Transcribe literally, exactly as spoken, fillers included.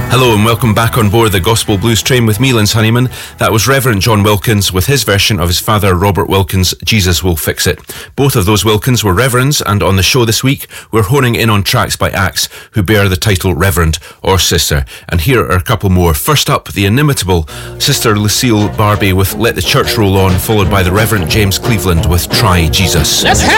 Hello and welcome back on board the Gospel Blues train with me, Linz Honeyman. That was Reverend John Wilkins with his version of his father Robert Wilkins' Jesus Will Fix It. Both of those Wilkins were reverends, and on the show this week we're honing in on tracks by acts who bear the title Reverend or Sister. And here are a couple more. First up, the inimitable Sister Lucille Barbie with Let the Church Roll On, followed by the Reverend James Cleveland with Try Jesus. Let's have